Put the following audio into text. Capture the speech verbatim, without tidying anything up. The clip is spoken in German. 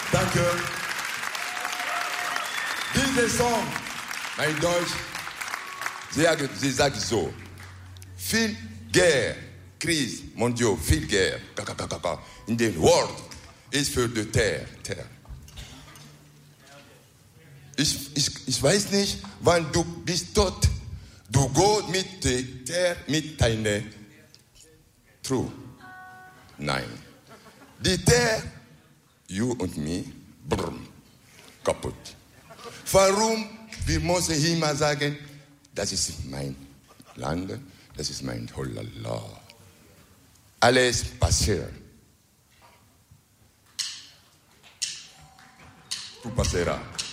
Danke. Dieser Song, mein Deutsch, sie, sie sagt so, viel Guerre, Krise, mondiale, viel Guerre, in der World ist für die Terre. Terre. Ich, ich, ich weiß nicht, wann du bist tot, du gehst mit der Terre, mit deiner True. Nein. Die Terre, you und me, brr, kaputt. Warum? Wir müssen immer sagen, das ist mein Land, das ist mein Holala. Alles passiert. Tu passeras.